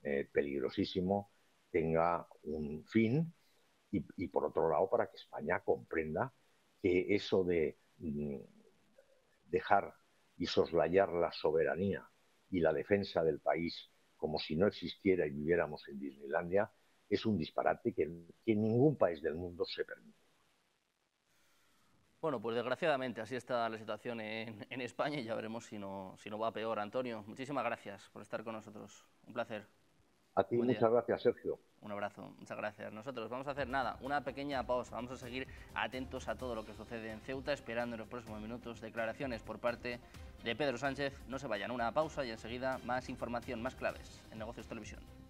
peligrosísimo tenga un fin y por otro lado, para que España comprenda que eso de dejar y soslayar la soberanía y la defensa del país como si no existiera y viviéramos en Disneylandia es un disparate que ningún país del mundo se permite. Bueno, pues desgraciadamente así está la situación en España y ya veremos si no va peor. Antonio, muchísimas gracias por estar con nosotros. Un placer. A ti Buen día. muchas gracias, Sergio. Un abrazo, muchas gracias. Nosotros vamos a hacer nada, una pequeña pausa. Vamos a seguir atentos a todo lo que sucede en Ceuta, esperando en los próximos minutos declaraciones por parte de Pedro Sánchez. No se vayan, una pausa y enseguida más información, más claves en Negocios Televisión.